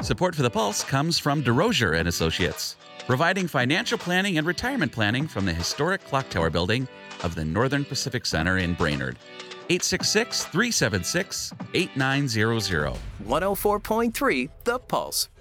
Support for The Pulse comes from DeRosier and Associates, providing financial planning and retirement planning from the historic Clock Tower building of the Northern Pacific Center in Brainerd. 866-376-8900. 104.3 The Pulse.